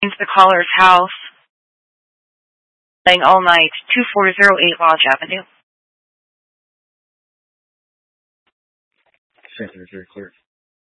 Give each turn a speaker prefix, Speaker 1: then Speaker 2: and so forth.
Speaker 1: into the caller's house, playing all night, 2408 Lodge Avenue.
Speaker 2: Center, very clear.